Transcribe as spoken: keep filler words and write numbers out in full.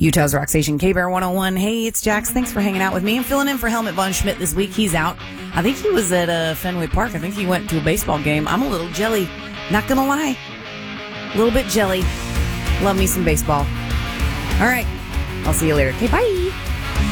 Utah's Rock Station, K-Bear one oh one. Hey, it's Jax. Thanks for hanging out with me. I'm filling in for Helmut Von Schmidt this week. He's out. I think he was at uh, Fenway Park. I think he went to a baseball game. I'm a little jelly. Not going to lie. A little bit jelly. Love me some baseball. All right. I'll see you later. Okay, bye.